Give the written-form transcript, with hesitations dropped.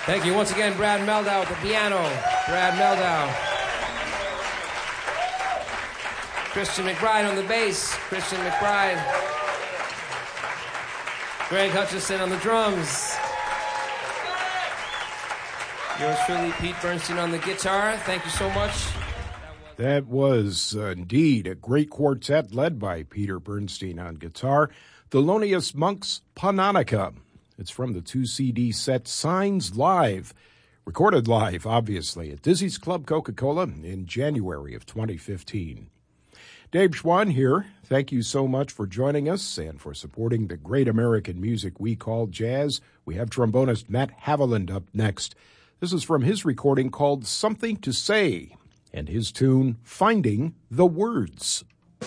Thank you once again, Brad Meldau at the piano. Brad Meldau. Christian McBride on the bass. Christian McBride. Greg Hutchison on the drums. Yours truly, Pete Bernstein on the guitar. Thank you so much. That was indeed a great quartet led by Peter Bernstein on guitar. Thelonious Monk's Paunanica. It's from the 2-CD set Signs Live, recorded live, obviously, at Dizzy's Club Coca-Cola in January of 2015. Dave Schwann here. Thank you so much for joining us and for supporting the great American music we call jazz. We have trombonist Matt Haviland up next. This is from his recording called Something to Say, and his tune, Finding the Words.